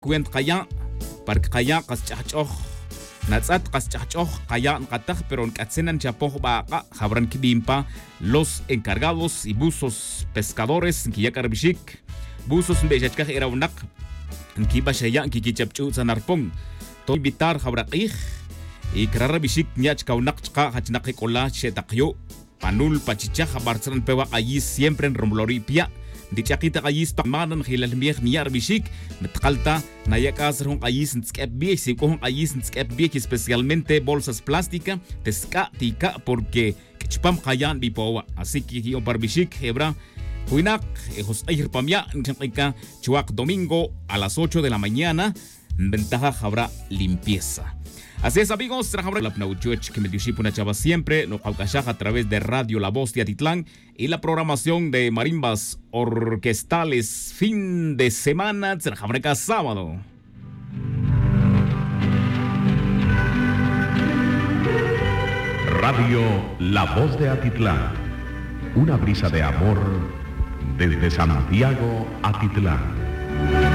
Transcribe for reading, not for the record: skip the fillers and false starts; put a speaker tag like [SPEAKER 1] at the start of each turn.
[SPEAKER 1] Cuent kaya, park kaya kaschachoch. Natsat kaschachoch kaya katach pero en katsenan chapoch baaka habran kibimpa los encargados y buzos pescadores kiyakarbishik buzos mbechachkaj erawnak kiba shaya kikichapchu sanarpong to bitar habraqih y krarabishik nyach kaunak chqa hachnaqi kola chetakyo panul pachicha habartran pewa ayis siempre en romloripia dichaqita ayis pamanan hilalmieh niar bishik metqalta nayakas ron ayis nskebbi si kohon ayis nskebbi especialmente bolsas plásticas teska tika porque chpam qayan bipowa así que yo barbishik hebra huinak hosayr pamya nchika chuak domingo a las 8 de la mañana ventaja habrá limpieza. Así es, amigos, la Pnauchuech que me una chava siempre, no caucashaja a través de Radio La Voz de Atitlán y la programación de marimbas orquestales fin de semana, Tzerjabreca sábado.
[SPEAKER 2] Radio La Voz de Atitlán, una brisa de amor desde Santiago, Atitlán.